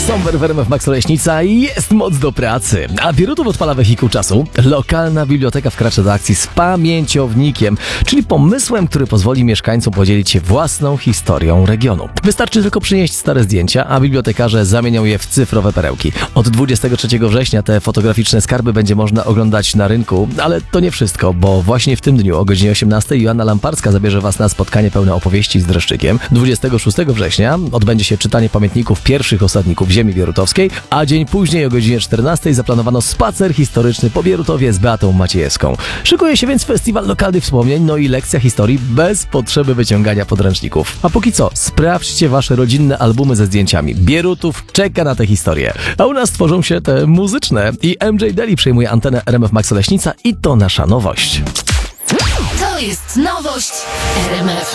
Somber w RMF Max Oleśnica i jest moc do pracy. A Bierutów odpala wehikuł czasu. Lokalna biblioteka wkracza do akcji z pamięciownikiem, czyli pomysłem, który pozwoli mieszkańcom podzielić się własną historią regionu. Wystarczy tylko przynieść stare zdjęcia, a bibliotekarze zamienią je w cyfrowe perełki. Od 23 września te fotograficzne skarby będzie można oglądać na rynku, ale to nie wszystko, bo właśnie w tym dniu o godzinie 18 Joanna Lamparska zabierze Was na spotkanie pełne opowieści z dreszczykiem. 26 września odbędzie się czytanie pamiętników pierwszych osadników ziemi bierutowskiej, a dzień później o godzinie 14 zaplanowano spacer historyczny po Bierutowie z Beatą Maciejewską. Szykuje się więc festiwal lokalnych wspomnień, no i lekcja historii bez potrzeby wyciągania podręczników. A póki co, sprawdźcie Wasze rodzinne albumy ze zdjęciami. Bierutów czeka na tę historię. A u nas tworzą się te muzyczne i MJ Deli przejmuje antenę RMF Max Oleśnica i to nasza nowość. To jest nowość RMF